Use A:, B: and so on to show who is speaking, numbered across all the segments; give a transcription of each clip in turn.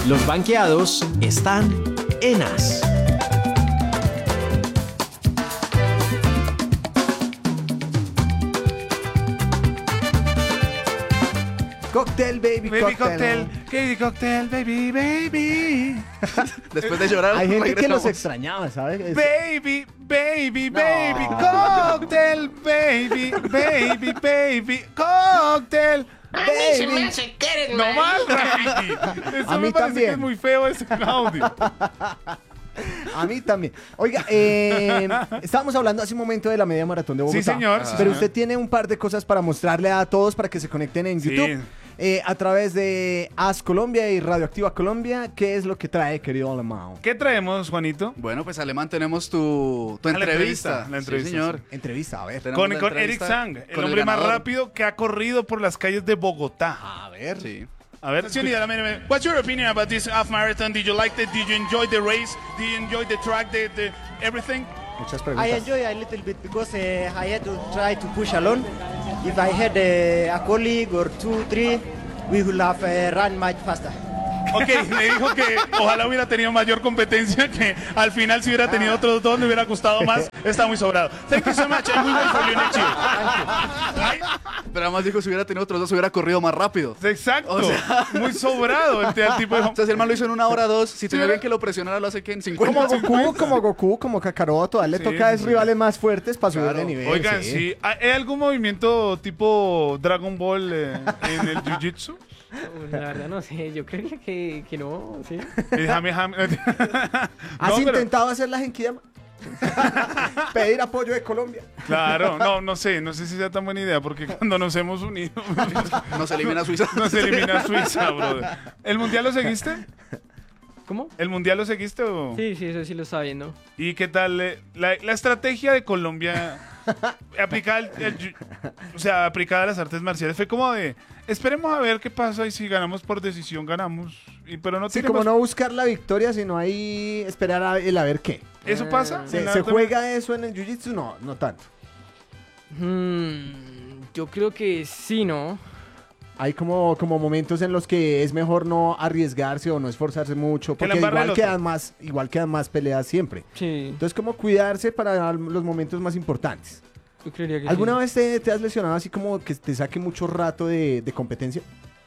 A: Los banqueados están en As.
B: Cocktail, baby,
C: Baby
B: cocktail.
C: cocktail, baby, baby.
D: Después de llorar,
B: Hay gente que los
D: regresamos.
B: extrañaba, ¿sabes?
C: Baby, baby, baby, cocktail, baby, baby, baby, cocktail.
E: A mí se me hace que eres
C: No
E: marica.
C: más, Rafiki. Eso
B: A
C: me
B: mí
C: parece
B: también.
C: que es muy feo ese audio.
B: A mí también. Oiga, estábamos hablando hace un momento de la media maratón de Bogotá.
C: Sí, señor. sí,
B: Pero
C: señor.
B: usted tiene un par de cosas para mostrarle a todos para que se conecten en
C: Sí.
B: YouTube. A través de As Colombia y Radioactiva Colombia. ¿Qué es lo que trae, querido Alemão?
C: ¿Qué traemos, Juanito?
D: Bueno, pues Alemán, tenemos tu
C: la
D: entrevista.
C: la entrevista,
D: Sí, señor.
B: Entrevista, a ver.
D: Tenemos la
C: Con Eric
D: entrevista
C: Sang, el
D: con
C: hombre más
D: ganador.
C: rápido que ha corrido por las calles de Bogotá.
B: A ver.
D: Sí.
C: A ver, what's your opinion about this half marathon? Did you like it? Did you enjoy the race? Did you enjoy the track, the everything?
B: Muchas
F: I
B: preguntas.
F: enjoy a little bit because I had to try to push alone. If I had a colleague or 2, 3, we would have run much faster.
C: Ok, me dijo que ojalá hubiera tenido mayor competencia, que al final si hubiera tenido otros dos le hubiera costado más. Está muy sobrado. Thank you so much and we wait for you next year.
D: Pero además dijo, si hubiera tenido otros dos, hubiera corrido más rápido.
C: Exacto,
D: O sea-
C: muy sobrado. El tipo dijo,
D: O sea, si el man lo hizo en 1 hora 2, si tenía
C: ¿verdad?
D: bien que lo presionara, lo hace que en 50.
B: Como Goku, como Kakaroto. A él le
C: Sí,
B: toca
C: sí,
B: es
C: sí.
B: rivales más fuertes para subir
D: Claro.
B: de nivel.
C: oigan, sí. ¿Hay algún movimiento tipo Dragon Ball en el Jiu-Jitsu?
G: La verdad no sé, yo creía que no, sí.
C: Jame.
B: ¿Has
C: No, pero-
B: intentado hacer la Genkidama? Pedir apoyo de Colombia.
C: Claro, no sé si sea tan buena idea, porque cuando nos hemos unido,
D: Nos elimina Suiza.
C: nos elimina Suiza, brother. ¿El mundial lo seguiste?
G: ¿Cómo?
C: ¿El mundial lo seguiste o...?
G: Sí, eso sí lo estaba viendo.
C: ¿Y qué tal la estrategia de Colombia aplicada, o sea, aplicada a las artes marciales? Fue como de, esperemos a ver qué pasa y si ganamos por decisión, ganamos. Pero no
B: Sí,
C: tenemos...
B: como no buscar la victoria, sino ahí esperar a ver qué.
C: ¿Eso pasa?
B: ¿Se,
C: ¿En la
B: se
C: arte-
B: juega eso en el Jiu-Jitsu? No, no tanto.
G: Yo creo que sí, ¿no?
B: Hay como momentos en los que es mejor no arriesgarse o no esforzarse mucho,
C: Que la
B: porque
C: embarre el otro.
B: igual quedan más peleas siempre.
G: Sí,
B: Entonces, como cuidarse para los momentos más importantes.
G: yo creería que
B: ¿Alguna
G: sí.
B: vez te has lesionado así como que te saque mucho rato de competencia?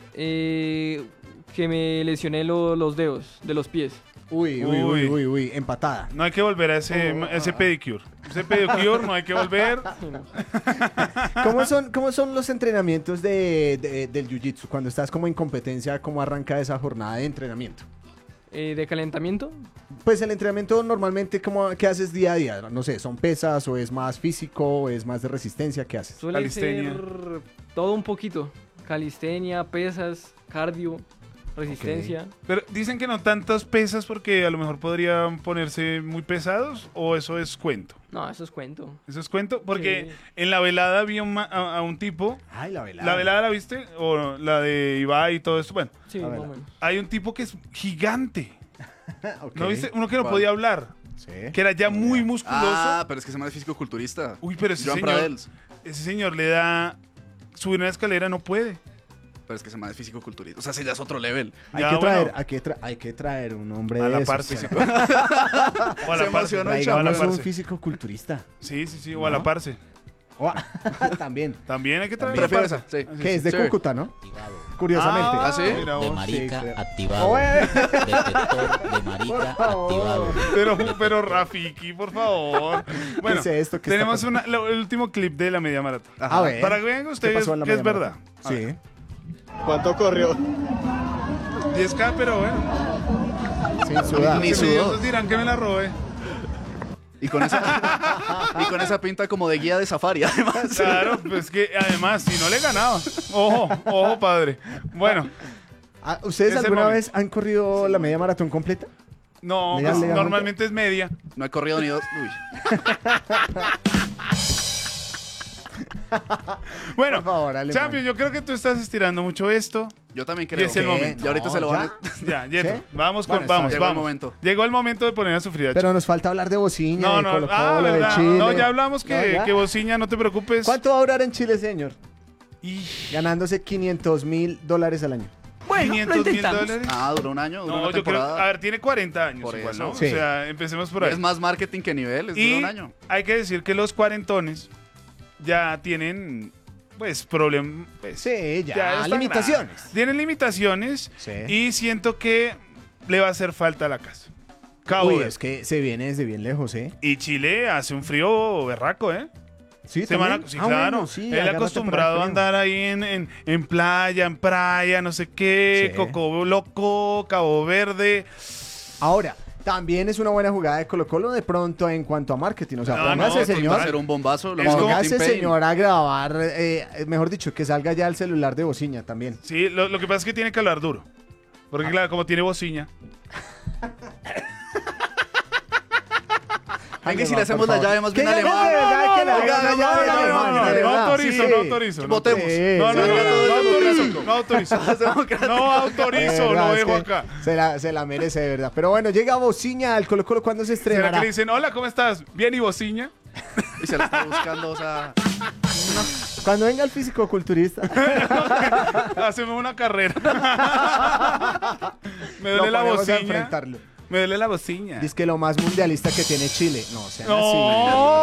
G: Que me lesioné los dedos de los pies.
B: Uy, empatada.
C: No hay que volver a ese pedicure. Ese pedicure no hay que volver.
G: Sí, no.
B: ¿Cómo son los entrenamientos del Jiu-Jitsu? Cuando estás como en competencia, ¿cómo arranca esa jornada de entrenamiento?
G: ¿De calentamiento?
B: Pues el entrenamiento normalmente, ¿qué haces día a día? No sé, ¿son pesas o es más físico o es más de resistencia? ¿Qué haces?
G: Suele
C: Calistenia.
G: ser todo un poquito. Calistenia, pesas, cardio, resistencia.
C: Pero dicen que no tantas pesas porque a lo mejor podrían ponerse muy pesados, o eso es cuento.
G: No, eso es cuento.
C: Eso es cuento porque
G: Sí.
C: en la velada vi a un tipo.
B: Ay, la velada.
C: ¿La velada la viste? O la de Ibai y todo esto. Bueno,
G: Sí,
B: A
G: más
B: ver.
G: o menos.
C: hay un tipo que es gigante.
B: Ok.
C: ¿No viste? Uno que no
D: ¿Cuál?
C: podía hablar.
B: Sí.
C: Que era ya muy musculoso.
D: Ah, pero es que se llama físico-culturista.
C: Uy, pero ese
D: Joan
C: señor,
D: Pradels.
C: ese señor le da... Subir una escalera no puede.
D: Pero es que se llama físico-culturista. O sea, ese ya es otro level.
B: Hay,
C: Ya,
B: que traer,
C: bueno.
B: hay que traer un hombre
C: A la
B: de
C: par
B: esos.
C: físico. O a la
D: Se
C: par.
D: emocionó el
C: O a la
B: Traigamos un
C: parce.
B: físico-culturista.
C: Sí, o a la parce.
B: También.
C: También hay que traer
D: Prefiero
C: la parce.
D: esa, sí.
C: Así
B: Que es de
D: Chévere.
B: Cúcuta, ¿no? Curiosamente.
D: ¿Ah, sí?
C: mira
H: De
C: vos.
H: marica
B: sí, sí.
H: activado.
B: Oye.
H: Detector de marica activado.
C: Pero Rafiki, por favor. Bueno,
B: ¿Qué es esto que
C: tenemos
B: está
C: el último clip de la media maratón.
B: A ver.
C: Para que vean ustedes
B: ¿Qué pasó en la
C: que es
B: media
C: verdad.
B: maratón? Sí.
F: ¿Cuánto corrió?
C: 10K, pero bueno.
B: Sin sudar.
D: Ni
C: Que
D: sudó.
C: ellos dirán que me la robé.
D: Y con esa pinta como de guía de safari, además.
C: Claro, pues que además, si no le ganaba. Ojo, padre. Bueno,
B: Ah, ¿Ustedes
C: Es el
B: alguna
C: momento.
B: vez han corrido la media maratón completa?
C: no,
B: Legal,
C: pues,
B: legalmente.
C: normalmente es media.
D: No he corrido ni dos. Uy.
C: Bueno,
B: Por favor, Alemán.
C: Champion, yo creo que tú estás estirando mucho esto.
D: Yo también
C: Y
D: creo.
C: es el
B: ¿Qué?
C: momento.
D: Y ahorita
B: No,
D: se lo van a...
C: Ya, Yeto,
B: ¿Sí?
C: vamos
B: Bueno,
C: vamos,
D: llegó el
C: vamos.
D: momento.
C: Llegó el momento de poner a sufrir a
B: Pero nos falta hablar de Bociña,
C: No,
B: de
C: no,
B: Colo-Colo, de
C: verdad.
B: Chile.
C: No, ya hablamos
B: No,
C: que,
B: ya.
C: que Bociña, no te preocupes.
B: ¿Cuánto va a durar en Chile, señor?
C: Y
B: Ganándose $500,000 al año.
G: Bueno, lo intentamos.
C: $500.000.
D: Ah, duró un año, duró
C: No,
D: una
C: yo creo,
D: temporada.
C: a ver, tiene 40 años
D: Por
C: igual,
D: eso.
C: ¿no?
B: Sí.
C: O sea, empecemos por ahí.
D: Es más marketing que niveles,
C: Y
D: duró un año.
C: hay que decir que los cuarentones ya tienen, pues, problemas. Pues,
B: Sí, ya,
C: están
B: limitaciones.
C: grandes. Tienen limitaciones
B: Sí.
C: y siento que le va a hacer falta a la casa. Cabo
B: Uy,
C: Verde.
B: es que se viene desde bien lejos, ¿eh?
C: Y Chile hace un frío berraco, ¿eh?
B: Sí,
C: Sí,
B: ¿también?
C: sí,
B: Ah,
C: claro.
B: bueno, sí,
C: Él
B: agarra
C: acostumbrado a
B: temporada
C: andar ahí en playa, no sé qué,
B: Sí.
C: Coco Loco, Cabo Verde.
B: frío. Ahora, también es una buena jugada de Colo-Colo de pronto en cuanto a marketing. O sea,
C: No,
B: póngase,
C: no,
D: Va a
B: señor,
D: ser un bombazo. lo
C: Es
D: mismo
C: como-
D: que
B: póngase,
D: Tim Payne.
B: señor, a grabar, mejor dicho, que salga ya el celular de bocina también.
C: Sí, lo que pasa es que tiene que hablar duro. Porque, claro, como tiene bocina.
D: Venga, y si
B: Ay,
D: le hacemos
B: por
D: la
B: favor.
D: llave más bien
B: ¿Qué llave?
D: alemana.
B: De verdad que la
D: Oiga,
B: haga
D: no,
B: llave
D: no,
B: de
D: no,
B: alemán,
D: no,
B: de
C: No
B: verdad,
C: autorizo,
B: sí.
C: no autorizo.
D: Votemos.
B: Sí,
C: No, no,
B: sí,
C: no,
B: sí.
C: no autorizo,
D: democrático.
C: no autorizo.
D: Más democrático.
C: No autorizo,
B: De verdad,
C: lo
B: es
C: dejo
B: que
C: acá.
B: se la merece, de verdad. Pero bueno, llega Bociña al Colo-Colo. ¿Cuándo se
C: ¿Será
B: estrenará?
C: que le dicen, hola, ¿cómo estás? Bien, ¿y bociña?
D: Y se la está buscando, o sea...
B: Cuando venga el físico-culturista.
C: Hacemos una carrera. Me
B: lo
C: duele la
B: ponemos a
C: bociña.
B: enfrentarlo.
C: Me duele la bociña.
B: Dice que lo más mundialista que tiene Chile. No, o sea,
C: No.